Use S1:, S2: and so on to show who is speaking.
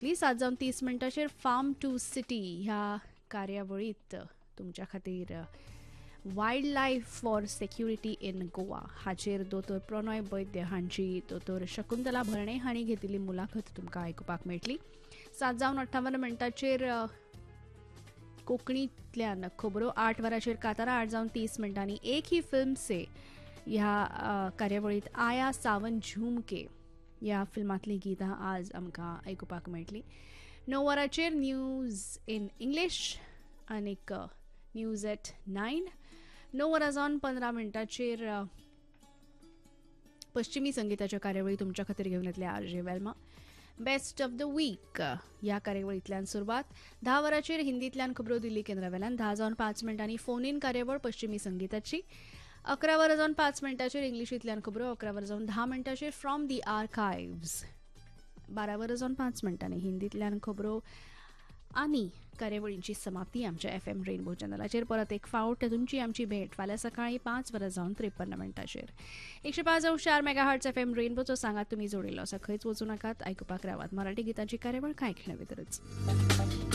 S1: Please 7:30 form to city ह्या कार्यावळीत तुमच्या खातीर wild life for security in Goa हाचेर दोतोर प्रणय वैद्य हांची दोतोर शकुंतला भरणे हांणी घेतिल्ली मुलाखत तुमकां आयकुपाक मेळटली. 7:58 कोंकणींतल्यान खबरो 8 वरांचेर कातारा 8:30 एक ही फिल्म से ह्या कार्यावळीत आया सावन झुमके ह्या फिल्मांतलीं गितां आज आमकां आयकुपाक मेळटलीं. 9 वरांचेर न्यूज इन इंग्लीश आनीक न्यूज एट 9. 9:15 पश्चिमी संगीताच्या कार्यावळी तुमच्या खातीर घेवन येतले RJ Velama. Best of the weak ह्या कार्यावळींतल्यान सुरवात. 10 वरांचेर हिंदींतल्यान खबरो दिल्ली केंद्रावेल्यान. 10:05 फोन इन कार्यावळ पश्चिमी संगीताची. 11:05 इंग्लिशींतल्यान खबरो. 11:10 फ्रॉम दी आर्कायव्ज. 12:05 हिंदींतल्यान खबरो आनी कार्यावळींची समाप्ती आमच्या FM रेनबो चॅनलाचेर. परत एक फावट तुमची आमची भेट फाल्यां सकाळीं 5:53 105.4 मेगाहर्ट्ज FM रेनबोचो सांगात तुमी जोडिल्लो आसा. खंयच वचूं नाकात, आयकुपाक रावात. मराठी गितांची कार्यावळ कांय खिणां भितरच.